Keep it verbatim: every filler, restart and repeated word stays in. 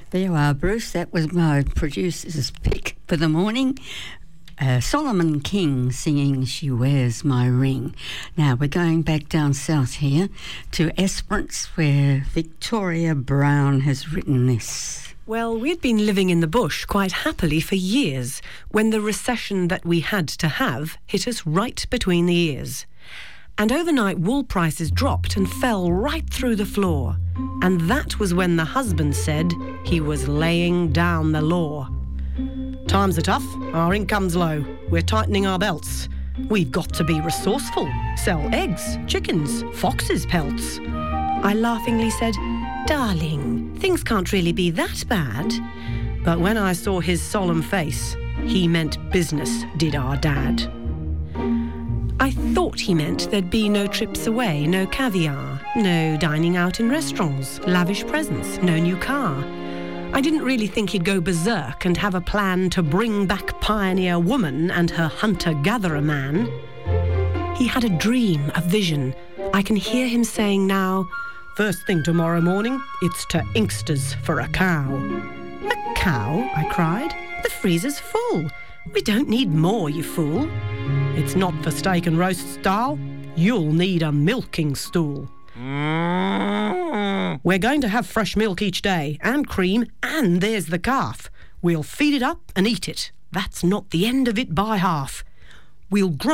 There you are, Bruce. That was my producer's pick for the morning. Uh, Solomon King singing She Wears My Ring. Now we're going back down south here to Esperance, where Victoria Brown has written this. Well, we'd been living in the bush quite happily for years when the recession that we had to have hit us right between the ears. And overnight wool prices dropped and fell right through the floor. And that was when the husband said he was laying down the law. Times are tough, our income's low, we're tightening our belts. We've got to be resourceful, sell eggs, chickens, foxes' pelts. I laughingly said, darling, things can't really be that bad. But when I saw his solemn face, he meant business, did our dad. I thought he meant there'd be no trips away, no caviar, no dining out in restaurants, lavish presents, no new car. I didn't really think he'd go berserk and have a plan to bring back pioneer woman and her hunter-gatherer man. He had a dream, a vision. I can hear him saying now, first thing tomorrow morning, it's to Inkster's for a cow. A cow? I cried. The freezer's full. We don't need more, you fool. It's not for steak and roast style. You'll need a milking stool. We're going to have fresh milk each day, and cream, and there's the calf. We'll feed it up and eat it. That's not the end of it by half. We'll grow